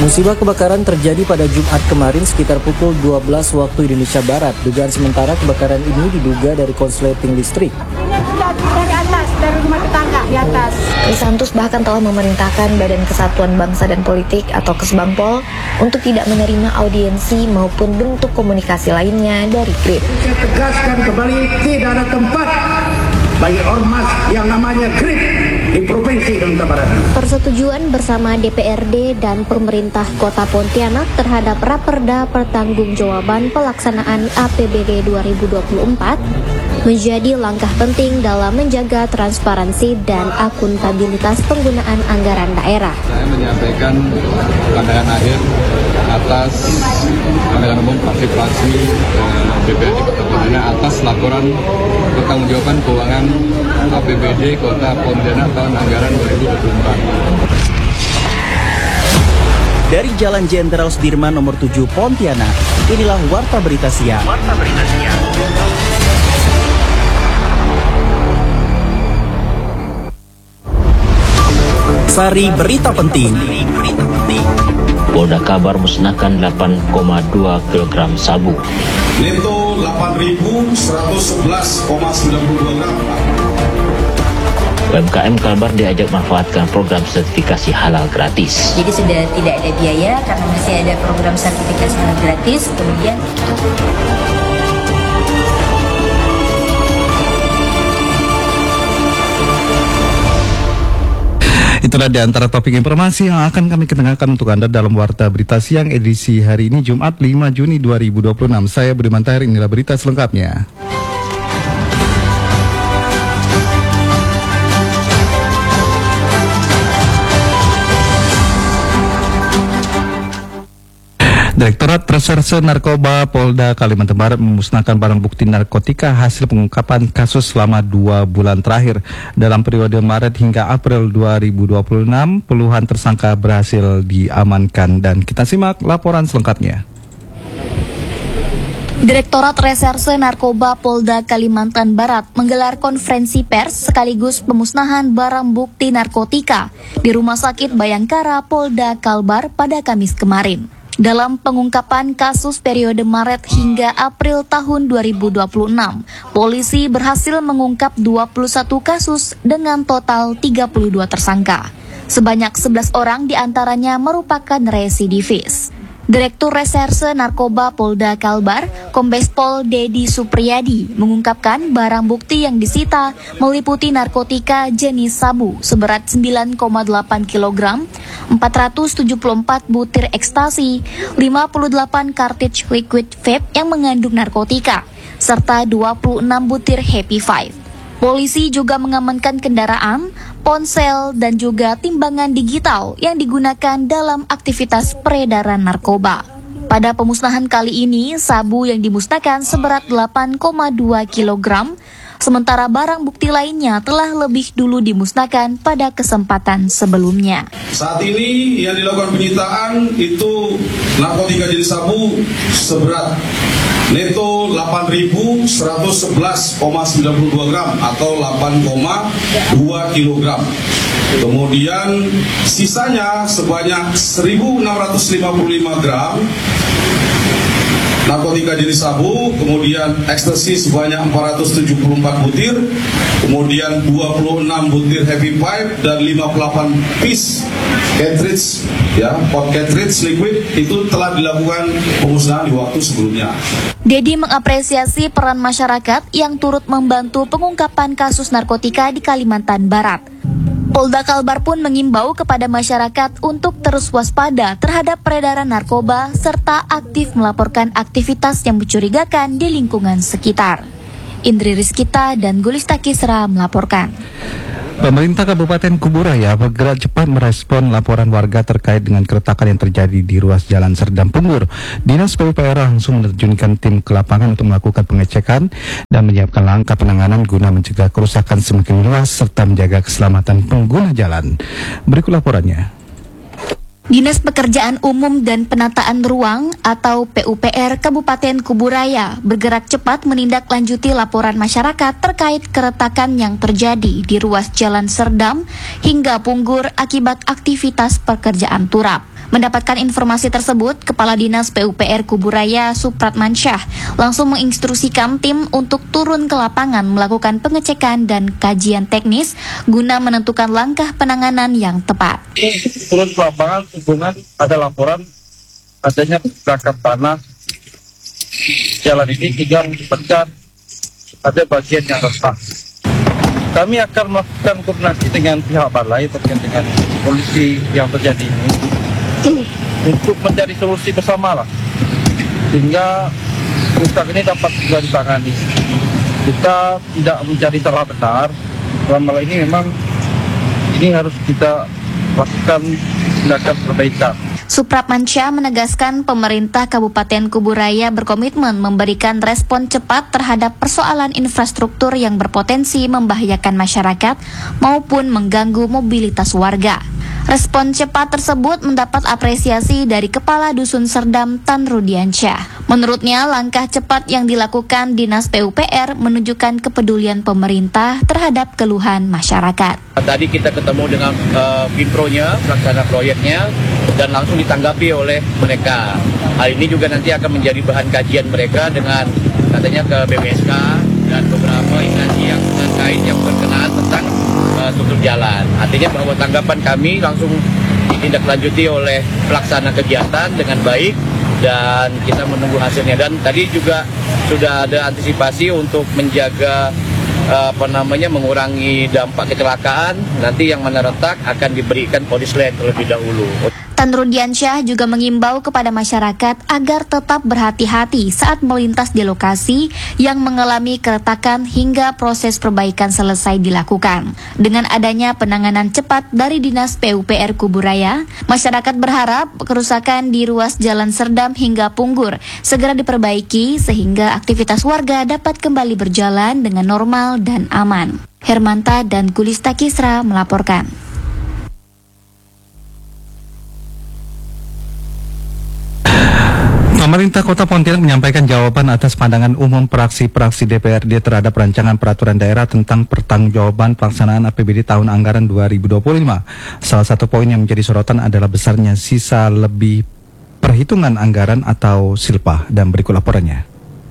Musibah kebakaran terjadi pada Jumat kemarin sekitar pukul 12 waktu Indonesia Barat. Dugaan sementara kebakaran ini diduga dari konsleting listrik. Dari atas, dari rumah tetangga di atas. Krisantus bahkan telah memerintahkan Badan Kesatuan Bangsa dan Politik atau Kesbangpol untuk tidak menerima audiensi maupun bentuk komunikasi lainnya dari GRIP. Saya tegaskan kembali, tidak ada tempat bagi ormas yang namanya GRIP di Provinsi Kalimantan Barat. Persetujuan bersama DPRD dan pemerintah Kota Pontianak terhadap Raperda Pertanggungjawaban Pelaksanaan APBD 2024 menjadi langkah penting dalam menjaga transparansi dan akuntabilitas penggunaan anggaran daerah. Saya menyampaikan pandangan akhir atas pandangan umum partisipasi DPRD Kota Pontianak atas laporan pertanggungjawaban keuangan APBD Kota Pontianak tahun anggaran 2024. Dari Jalan Jenderal Sudirman nomor 7 Pontianak, inilah Warta Berita Siang. Sari Berita Penting. Polda Kalbar musnahkan 8,2 kg sabu. Neto 8.111,92 gram. UMKM Kalbar diajak manfaatkan program sertifikasi halal gratis. Jadi sudah tidak ada biaya karena masih ada program sertifikasi halal gratis. Kemudian itulah di antara topik informasi yang akan kami ketengakan untuk Anda dalam Warta Berita Siang edisi hari ini Jumat 5 Juni 2026. Saya Budiman Tahir, inilah berita selengkapnya. Direktorat Reserse Narkoba Polda Kalimantan Barat memusnahkan barang bukti narkotika hasil pengungkapan kasus selama 2 bulan terakhir. Dalam periode Maret hingga April 2026, puluhan tersangka berhasil diamankan. Dan kita simak laporan selengkapnya. Direktorat Reserse Narkoba Polda Kalimantan Barat menggelar konferensi pers sekaligus pemusnahan barang bukti narkotika di Rumah Sakit Bayangkara Polda Kalbar pada Kamis kemarin. Dalam pengungkapan kasus periode Maret hingga April tahun 2026, polisi berhasil mengungkap 21 kasus dengan total 32 tersangka. Sebanyak 11 orang diantaranya merupakan residivis. Direktur Reserse Narkoba Polda Kalbar, Kombes Pol Dedi Supriyadi, mengungkapkan barang bukti yang disita meliputi narkotika jenis sabu seberat 9,8 kg, 474 butir ekstasi, 58 kartridge liquid vape yang mengandung narkotika, serta 26 butir Happy Five. Polisi juga mengamankan kendaraan, ponsel, dan juga timbangan digital yang digunakan dalam aktivitas peredaran narkoba. Pada pemusnahan kali ini, sabu yang dimusnahkan seberat 8,2 kg, sementara barang bukti lainnya telah lebih dulu dimusnahkan pada kesempatan sebelumnya. Saat ini yang dilakukan penyitaan itu narkotika jenis sabu seberat neto 8.111,92 gram atau 8,2 kilogram. Kemudian sisanya sebanyak 1.655 gram narkotika jenis sabu, kemudian ekstasi sebanyak 474 butir, kemudian 26 butir Happy Five dan 58 piece cartridge, pot cartridge liquid itu telah dilakukan pemusnahan di waktu sebelumnya. Dedi mengapresiasi peran masyarakat yang turut membantu pengungkapan kasus narkotika di Kalimantan Barat. Polda Kalbar pun mengimbau kepada masyarakat untuk terus waspada terhadap peredaran narkoba serta aktif melaporkan aktivitas yang mencurigakan di lingkungan sekitar. Indri Rizkita dan Gulista Kisra melaporkan. Pemerintah Kabupaten Kuburaya bergerak cepat merespon laporan warga terkait dengan keretakan yang terjadi di ruas Jalan Serdam Punggur. Dinas PUPR langsung menerjunkan tim ke lapangan untuk melakukan pengecekan dan menyiapkan langkah penanganan guna mencegah kerusakan semakin luas serta menjaga keselamatan pengguna jalan. Berikut laporannya. Dinas Pekerjaan Umum dan Penataan Ruang atau PUPR Kabupaten Kuburaya bergerak cepat menindaklanjuti laporan masyarakat terkait keretakan yang terjadi di ruas Jalan Serdam hingga Punggur akibat aktivitas pekerjaan turap. Mendapatkan informasi tersebut, Kepala Dinas PUPR Kuburaya Supratmansyah langsung menginstruksikan tim untuk turun ke lapangan melakukan pengecekan dan kajian teknis guna menentukan langkah penanganan yang tepat. Turun ke lapangan hubungan ada laporan adanya pergerakan tanah jalan ini hingga menyebabkan ada bagian yang retak. Kami akan melakukan koordinasi dengan pihak balai terkait dengan kondisi yang terjadi ini untuk mencari solusi bersama lah, sehingga rusak ini dapat segera ditangani. Kita tidak mencari salah benar, dalam hal ini memang ini harus kita lakukan tindakan perbaikan. Supratmansyah menegaskan pemerintah Kabupaten Kuburaya berkomitmen memberikan respon cepat terhadap persoalan infrastruktur yang berpotensi membahayakan masyarakat maupun mengganggu mobilitas warga. Respon cepat tersebut mendapat apresiasi dari Kepala Dusun Serdam Tan Rudiansyah. Menurutnya, langkah cepat yang dilakukan Dinas PUPR menunjukkan kepedulian pemerintah terhadap keluhan masyarakat. Tadi kita ketemu dengan Pimpronya, pelaksana proyeknya, dan langsung ditanggapi oleh mereka. Hal ini juga nanti akan menjadi bahan kajian mereka dengan katanya ke BPSK dan beberapa instansi yang terkait yang berkenaan tentang struktur jalan. Artinya bahwa tanggapan kami langsung ditindaklanjuti oleh pelaksana kegiatan dengan baik dan kita menunggu hasilnya. Dan tadi juga sudah ada antisipasi untuk menjaga mengurangi dampak kecelakaan. Nanti yang mana retak akan diberikan polis lain terlebih dahulu. Tan Rudiansyah juga mengimbau kepada masyarakat agar tetap berhati-hati saat melintas di lokasi yang mengalami keretakan hingga proses perbaikan selesai dilakukan. Dengan adanya penanganan cepat dari Dinas PUPR Kuburaya, masyarakat berharap kerusakan di ruas Jalan Serdam hingga Punggur segera diperbaiki sehingga aktivitas warga dapat kembali berjalan dengan normal dan aman. Hermanta dan Gulista Kisra melaporkan. Pemerintah Kota Pontianak menyampaikan jawaban atas pandangan umum praksi-praksi DPRD terhadap rancangan peraturan daerah tentang pertanggungjawaban pelaksanaan APBD tahun anggaran 2025. Salah satu poin yang menjadi sorotan adalah besarnya sisa lebih perhitungan anggaran atau SILPA, dan berikut laporannya.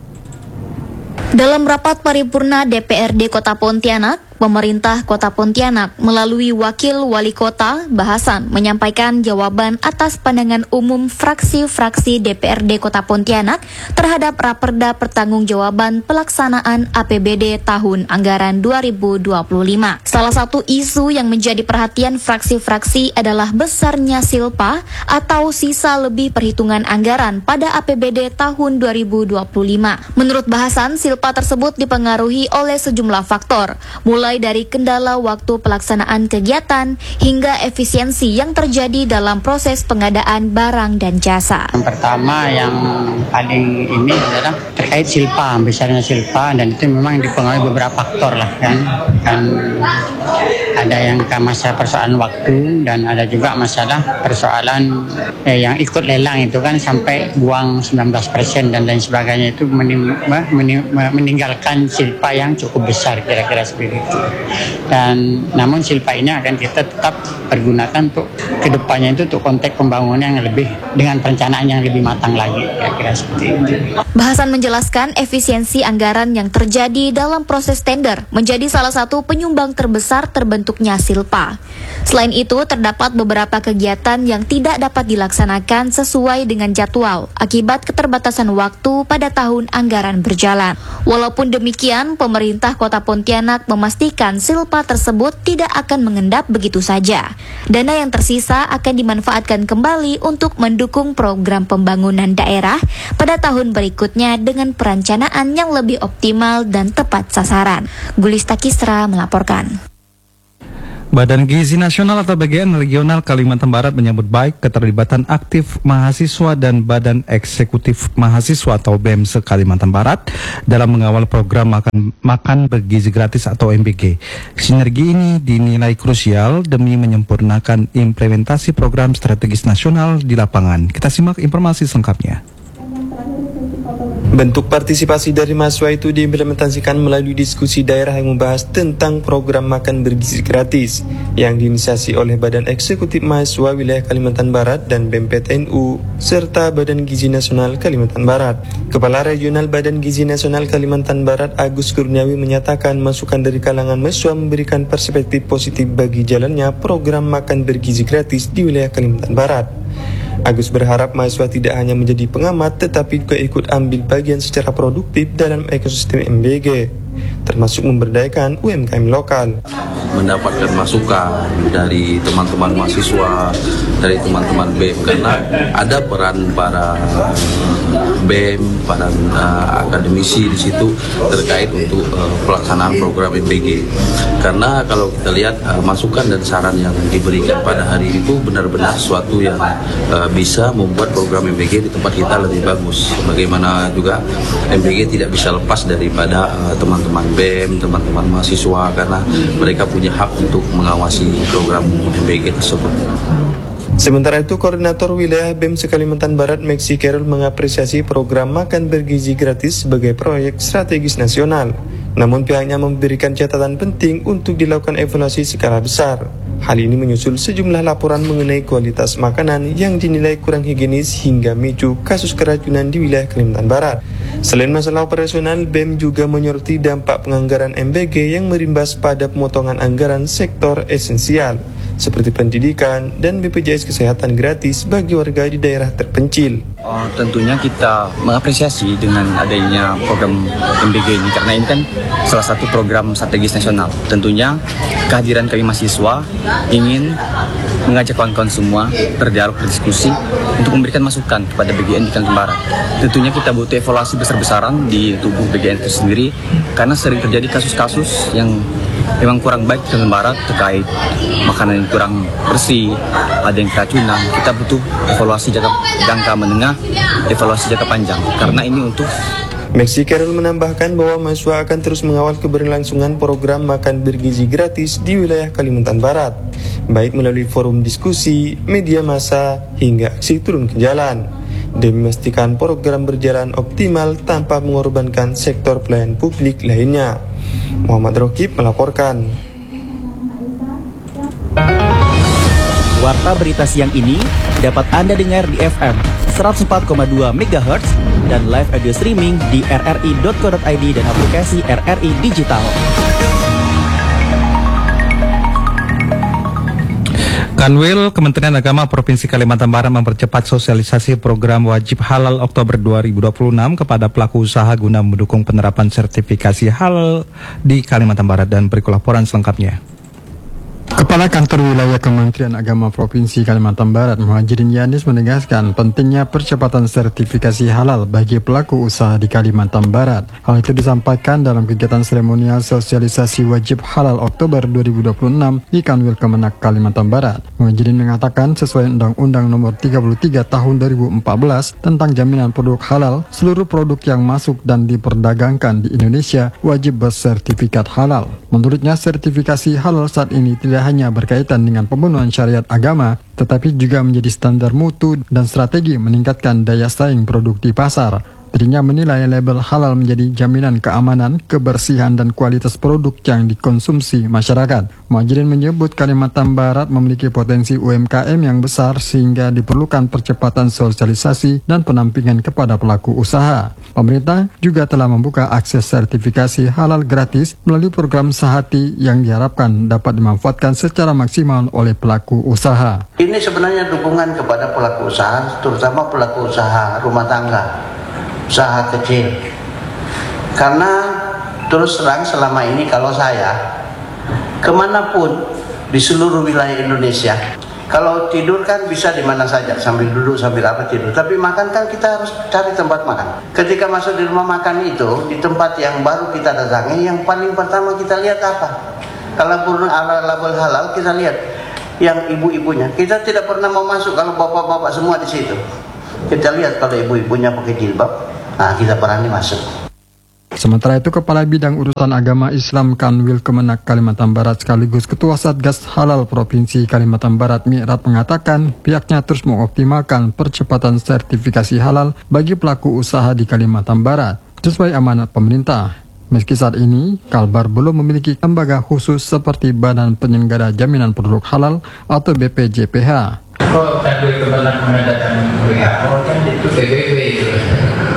Dalam rapat paripurna DPRD Kota Pontianak, pemerintah Kota Pontianak melalui Wakil Wali Kota Bahasan menyampaikan jawaban atas pandangan umum fraksi-fraksi DPRD Kota Pontianak terhadap Raperda Pertanggungjawaban Pelaksanaan APBD tahun anggaran 2025. Salah satu isu yang menjadi perhatian fraksi-fraksi adalah besarnya SILPA atau sisa lebih perhitungan anggaran pada APBD tahun 2025. Menurut Bahasan, SILPA tersebut dipengaruhi oleh sejumlah faktor, mulai dari kendala waktu pelaksanaan kegiatan hingga efisiensi yang terjadi dalam proses pengadaan barang dan jasa. Yang pertama yang paling ini adalah terkait SILPA, besarnya SILPA, dan itu memang dipengaruhi beberapa faktor lah kan ada yang masalah persoalan waktu dan ada juga masalah persoalan yang ikut lelang itu kan sampai buang 19% dan lain sebagainya, itu meninggalkan SILPA yang cukup besar kira-kira seperti itu. Dan namun SILPA ini akan kita tetap pergunakan untuk kedepannya itu untuk konteks pembangunan yang lebih dengan perencanaan yang lebih matang lagi, kira-kira seperti itu. Bahasan menjelaskan efisiensi anggaran yang terjadi dalam proses tender menjadi salah satu penyumbang terbesar terbentuknya SILPA. Selain itu, terdapat beberapa kegiatan yang tidak dapat dilaksanakan sesuai dengan jadwal akibat keterbatasan waktu pada tahun anggaran berjalan. Walaupun demikian, pemerintah Kota Pontianak memastikan SILPA tersebut tidak akan mengendap begitu saja. Dana yang tersisa akan dimanfaatkan kembali untuk mendukung program pembangunan daerah pada tahun berikutnya dengan perencanaan yang lebih optimal dan tepat sasaran. Gulista Kisra melaporkan. Badan Gizi Nasional atau BGN Regional Kalimantan Barat menyambut baik keterlibatan aktif mahasiswa dan Badan Eksekutif Mahasiswa atau BEMSE Kalimantan Barat dalam mengawal program makan bergizi gratis atau MBG. Sinergi ini dinilai krusial demi menyempurnakan implementasi program strategis nasional di lapangan. Kita simak informasi selengkapnya. Bentuk partisipasi dari mahasiswa itu diimplementasikan melalui diskusi daerah yang membahas tentang program makan bergizi gratis yang diinisiasi oleh Badan Eksekutif Mahasiswa Wilayah Kalimantan Barat dan BEM-PTNU serta Badan Gizi Nasional Kalimantan Barat. Kepala Regional Badan Gizi Nasional Kalimantan Barat Agus Kurniawi menyatakan masukan dari kalangan mahasiswa memberikan perspektif positif bagi jalannya program makan bergizi gratis di wilayah Kalimantan Barat. Agus berharap mahasiswa tidak hanya menjadi pengamat tetapi juga ikut ambil bagian secara produktif dalam ekosistem MBG, termasuk memberdayakan UMKM lokal. Mendapatkan masukan dari teman-teman mahasiswa, dari teman-teman BEM, karena ada peran para BEM, para akademisi di situ terkait untuk pelaksanaan program MBG. Karena kalau kita lihat masukan dan saran yang diberikan pada hari itu benar-benar sesuatu yang bisa membuat program MBG di tempat kita lebih bagus. Bagaimana juga MBG tidak bisa lepas daripada teman-teman BEM, teman-teman mahasiswa, karena mereka punya hak untuk mengawasi program MBG tersebut. Sementara itu, Koordinator Wilayah BEM Kalimantan Barat Maxi Carol mengapresiasi program makan bergizi gratis sebagai proyek strategis nasional. Namun pihaknya memberikan catatan penting untuk dilakukan evaluasi skala besar. Hal ini menyusul sejumlah laporan mengenai kualitas makanan yang dinilai kurang higienis hingga memicu kasus keracunan di wilayah Kalimantan Barat. Selain masalah operasional, BEM juga menyoroti dampak penganggaran MBG yang merimbas pada pemotongan anggaran sektor esensial seperti pendidikan dan BPJS Kesehatan gratis bagi warga di daerah terpencil. Tentunya kita mengapresiasi dengan adanya program MBG ini karena ini kan salah satu program strategis nasional. Tentunya kehadiran kami mahasiswa ingin mengajak kawan-kawan semua berdialog, berdiskusi untuk memberikan masukan kepada BGN di Kalimantan Barat. Tentunya kita butuh evaluasi besar-besaran di tubuh BGN itu sendiri karena sering terjadi kasus-kasus yang memang kurang baik di Kalimantan Barat terkait makanan yang kurang bersih, ada yang keracunan. Kita butuh evaluasi jangka menengah, evaluasi jangka panjang karena ini untuk Maxi Carol menambahkan bahwa mahasiswa akan terus mengawal keberlangsungan program makan bergizi gratis di wilayah Kalimantan Barat, baik melalui forum diskusi, media massa, hingga aksi turun ke jalan, demi memastikan program berjalan optimal tanpa mengorbankan sektor pelayanan publik lainnya. Muhammad Rokib melaporkan. Warta berita siang ini dapat Anda dengar di FM 104,2 MHz dan live audio streaming di rri.co.id dan aplikasi RRI Digital. Kanwil Kementerian Agama Provinsi Kalimantan Barat mempercepat sosialisasi program wajib halal Oktober 2026 kepada pelaku usaha guna mendukung penerapan sertifikasi halal di Kalimantan Barat, dan berikut laporan selengkapnya. Kepala Kantor Wilayah Kementerian Agama Provinsi Kalimantan Barat Muhajirin Yanis menegaskan pentingnya percepatan sertifikasi halal bagi pelaku usaha di Kalimantan Barat. Hal itu disampaikan dalam kegiatan seremonial sosialisasi wajib halal Oktober 2026 di Kanwil Kemenak Kalimantan Barat. Muhajirin mengatakan sesuai Undang-Undang Nomor 33 Tahun 2014 tentang jaminan produk halal, seluruh produk yang masuk dan diperdagangkan di Indonesia wajib bersertifikat halal. Menurutnya, sertifikasi halal saat ini tidak hanya berkaitan dengan pemenuhan syariat agama, tetapi juga menjadi standar mutu dan strategi meningkatkan daya saing produk di pasar. Dirinya menilai label halal menjadi jaminan keamanan, kebersihan, dan kualitas produk yang dikonsumsi masyarakat. Muhajirin menyebut Kalimantan Barat memiliki potensi UMKM yang besar sehingga diperlukan percepatan sosialisasi dan pendampingan kepada pelaku usaha. Pemerintah juga telah membuka akses sertifikasi halal gratis melalui program Sehati yang diharapkan dapat dimanfaatkan secara maksimal oleh pelaku usaha. Ini sebenarnya dukungan kepada pelaku usaha, terutama pelaku usaha rumah tangga, usaha kecil. Karena terus terang selama ini kalau saya kemanapun di seluruh wilayah Indonesia, kalau tidur kan bisa di mana saja, sambil duduk sambil apa tidur, tapi makan kan kita harus cari tempat makan. Ketika masuk di rumah makan itu, di tempat yang baru kita datangi, yang paling pertama kita lihat apa? Kalau purna ala label halal, kita lihat yang ibu-ibunya. Kita tidak pernah mau masuk kalau bapak-bapak semua di situ. Kita lihat kalau ibu-ibunya pakai jilbab, nah kita berani masuk. Sementara itu, Kepala Bidang Urusan Agama Islam Kanwil Kemenak Kalimantan Barat sekaligus Ketua Satgas Halal Provinsi Kalimantan Barat Mi'rat mengatakan pihaknya terus mengoptimalkan percepatan sertifikasi halal bagi pelaku usaha di Kalimantan Barat sesuai amanat pemerintah. Meski saat ini, Kalbar belum memiliki lembaga khusus seperti Badan Penyelenggara Jaminan Produk Halal atau BPJPH. Kalau Kanwil Kemenak mengadakan WHO kan itu PBB